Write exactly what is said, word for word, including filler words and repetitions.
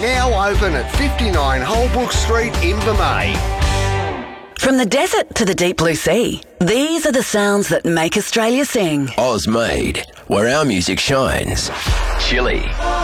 Now open at fifty-nine Holbrook Street, Invermay. From the desert to the deep blue sea, these are the sounds that make Australia sing. Oz made, where our music shines. Chili.